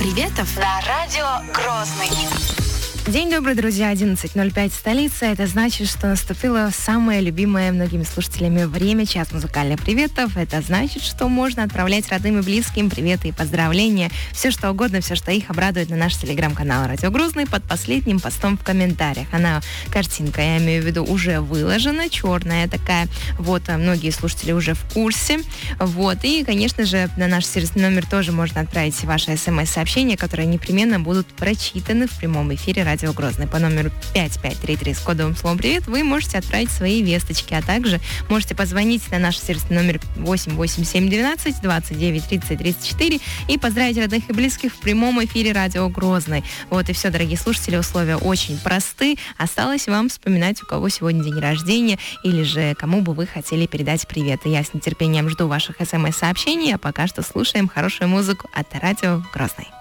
приветов на радио Грозный. День добрый, друзья, 11:05 столица. Это значит, что наступило самое любимое многими слушателями время, час музыкальных приветов. Это значит, что можно отправлять родным и близким приветы и поздравления. Все что угодно, все, что их обрадует, на наш телеграм-канал «Радио Грозный» под последним постом в комментариях. Она, картинка, я имею в виду, уже выложена, черная такая. Вот, многие слушатели уже в курсе. Вот, и, конечно же, на наш сервисный номер тоже можно отправить ваши смс-сообщения, которые непременно будут прочитаны в прямом эфире «Радио Грозный». По номеру 5533 с кодовым словом «Привет» вы можете отправить свои весточки, а также можете позвонить на наш сервисный номер 88712 29 30 34 и поздравить родных и близких в прямом эфире «Радио Грозный». Вот и все, дорогие слушатели, условия очень просты. Осталось вам вспоминать, у кого сегодня день рождения или же кому бы вы хотели передать привет. И я с нетерпением жду ваших смс-сообщений, а пока что слушаем хорошую музыку от «Радио Грозный».